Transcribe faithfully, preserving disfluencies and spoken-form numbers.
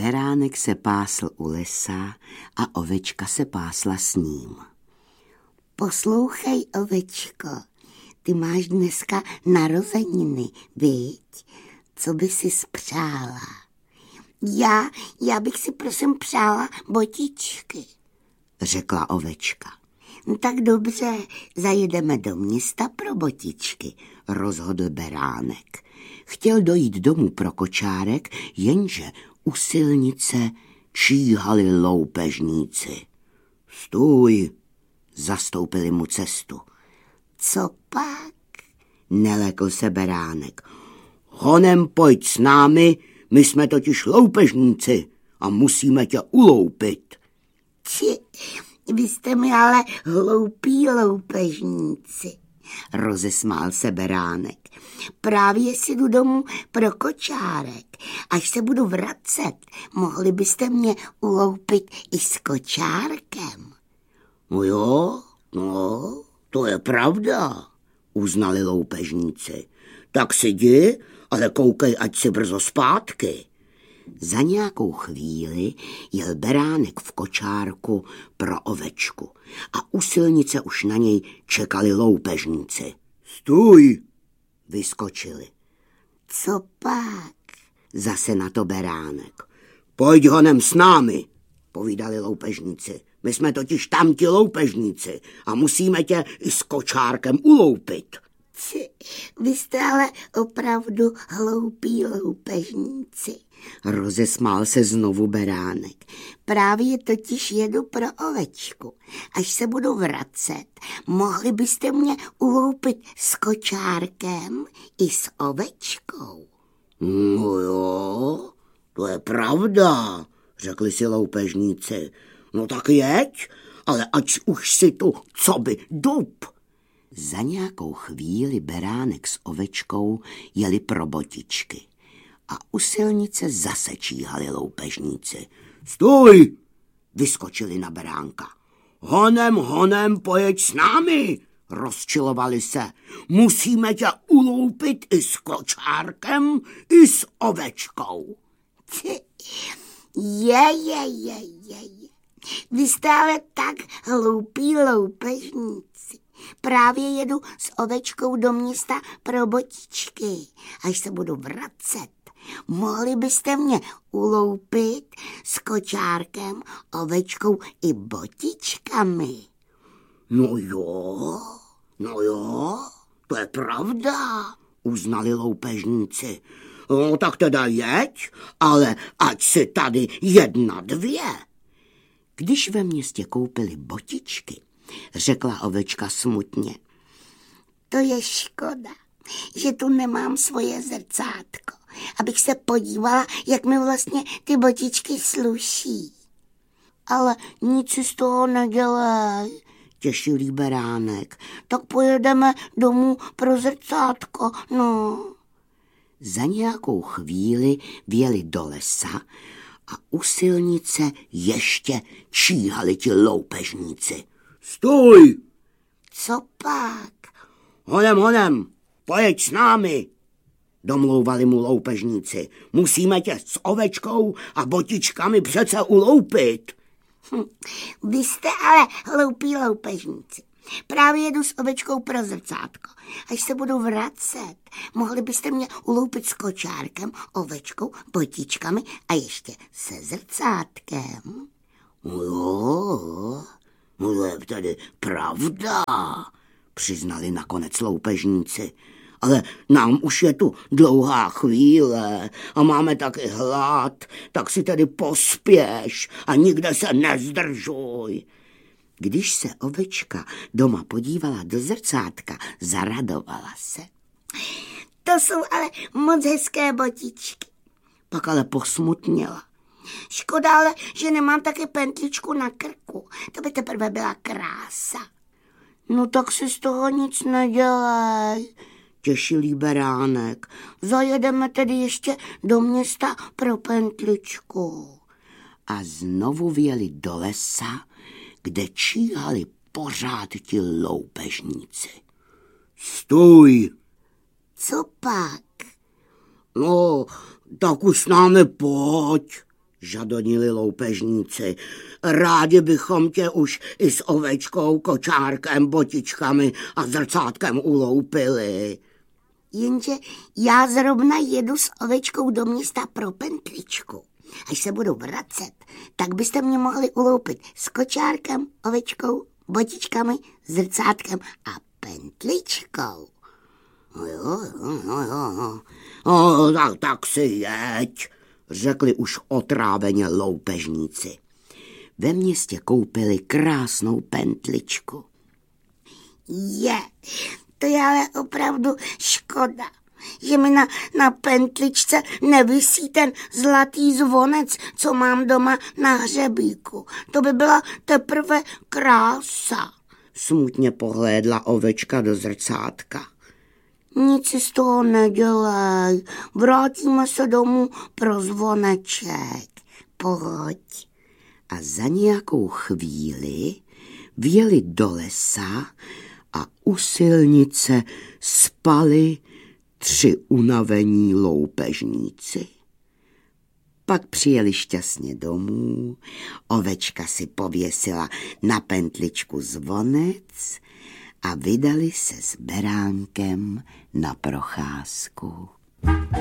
Beránek se pásl u lesa a ovečka se pásla s ním. Poslouchej, ovečko, ty máš dneska narozeniny, viď? Co by si spřála? Já, já bych si prosím přála botičky, řekla ovečka. Tak dobře, zajedeme do města pro botičky, rozhodl Beránek. Chtěl dojít domů pro kočárek, jenže u silnice číhali loupežníci. Stůj, zastoupili mu cestu. Co pak? Nelekl se Beránek. Honem pojď s námi, my jsme totiž loupežníci a musíme tě uloupit. Či, vy jste mi ale hloupí loupežníci, rozesmál se Beránek. Právě si jdu domů pro kočárek. Až se budu vracet, mohli byste mě uloupit i s kočárkem. No jo, no, to je pravda, uznali loupežníci. Tak si jdi, ale koukej, ať si brzo zpátky. Za nějakou chvíli jel Beránek v kočárku pro ovečku a u silnice už na něj čekali loupežníci. Stůj, vyskočili. Co pak? Zase na to Beránek. Pojď honem s námi, povídali loupežníci. My jsme totiž tam ti loupežníci a musíme tě i s kočárkem uloupit. Či, vy jste ale opravdu hloupí loupežníci, rozesmál se znovu Beránek. Právě totiž jedu pro ovečku. Až se budu vracet, mohli byste mě uloupit s kočárkem i s ovečkou. No jo, to je pravda, řekli si loupežníci. No tak jeď, ale ať už si tu coby dub. Za nějakou chvíli Beránek s ovečkou jeli pro botičky a u silnice zase číhali loupežníci. Stůj, vyskočili na Beránka. Honem, honem, pojeď s námi, rozčilovali se. Musíme tě uloupit i s kočárkem, i s ovečkou. Je, je, je, je, je. Vy jste ale tak hloupí loupežníci. Právě jedu s ovečkou do města pro botičky. Až se budu vracet, mohli byste mě uloupit s kočárkem, ovečkou i botičkami. No jo, no jo, to je pravda, uznali loupežníci. No tak teda jeď, ale ať si tady jedna, dvě. Když ve městě koupili botičky, řekla ovečka smutně. To je škoda, že tu nemám svoje zrcátko, abych se podívala, jak mi vlastně ty botičky sluší. Ale nic si z toho nedělej, těšil Beránek. Tak pojedeme domů pro zrcátko, no. Za nějakou chvíli vjeli do lesa a u silnice ještě číhali ti loupežníci. Stůj! Co pak? Honem, honem, pojeď s námi, domlouvali mu loupežníci. Musíme tě s ovečkou a botičkami přece uloupit. Hm, vy jste ale hloupí loupežníci. Právě jedu s ovečkou pro zrcátko. Až se budu vracet, mohli byste mě uloupit s kočárkem, ovečkou, botičkami a ještě se zrcátkem. No jo, no to je tedy pravda, přiznali nakonec loupežníci. Ale nám už je tu dlouhá chvíle a máme taky hlad, tak si tedy pospěš a nikde se nezdržuj. Když se ovečka doma podívala do zrcátka, zaradovala se. To jsou ale moc hezké botičky. Pak ale posmutněla. Škoda ale, že nemám také pentličku na krku. To by teprve byla krása. No tak si z toho nic nedělej, těšil jí Beránek. Zajedeme tedy ještě do města pro pentličku. A znovu vjeli do lesa, kde číhali pořád ti loupežníci. Stůj! Co pak? No, tak už s námi pojď, žadonili loupežníci. Rádi bychom tě už i s ovečkou, kočárkem, botičkami a zrcátkem uloupili. Jenže já zrovna jedu s ovečkou do města pro pentličku. Až se budu vracet, tak byste mě mohli uloupit s kočárkem, ovečkou, botičkami, zrcátkem a pentličkou. No jo, no jo, no, tak, tak si jeď, řekli už otráveně loupežníci. Ve městě koupili krásnou pentličku. Je, to je ale opravdu škoda, že mi na, na pentličce nevisí ten zlatý zvonec, co mám doma na hřebíku. To by byla teprve krása. Smutně pohlédla ovečka do zrcátka. Nic si z toho nedělej, vrátíme se domů pro zvoneček. Pojď. A za nějakou chvíli vjeli do lesa a u silnice spali tři unavení loupežníci. Pak přijeli šťastně domů, ovečka si pověsila na pentličku zvonec a vydali se s beránkem na procházku.